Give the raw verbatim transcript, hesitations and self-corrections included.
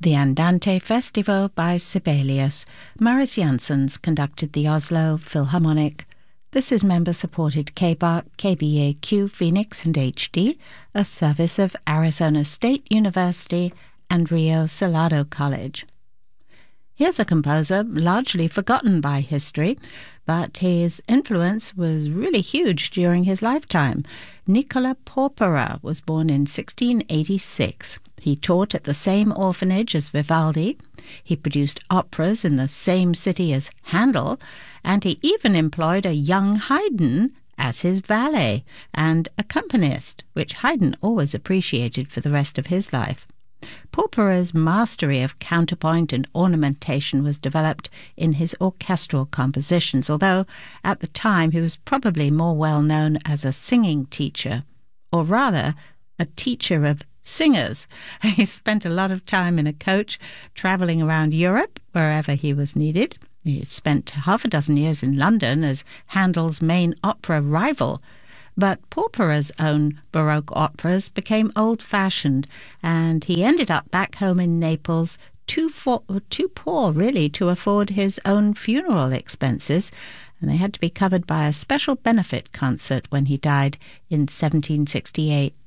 The Andante Festival by Sibelius. Maris Janssens conducted the Oslo Philharmonic. This is member-supported K B A R, K B A Q, Phoenix and H D, a service of Arizona State University and Rio Salado College. Here's a composer largely forgotten by history, but his influence was really huge during his lifetime. Nicola Porpora was born in sixteen eighty-six. He taught at the same orphanage as Vivaldi. He produced operas in the same city as Handel, and he even employed a young Haydn as his valet and accompanist, which Haydn always appreciated for the rest of his life. Porpora's mastery of counterpoint and ornamentation was developed in his orchestral compositions, although at the time he was probably more well known as a singing teacher, or rather a teacher of singers. He spent a lot of time in a coach traveling around Europe wherever he was needed. He spent half a dozen years in London as Handel's main opera rival. But Porpora's own Baroque operas became old-fashioned, and he ended up back home in Naples, too, for, too poor, really, to afford his own funeral expenses, and they had to be covered by a special benefit concert when he died in seventeen sixty-eight.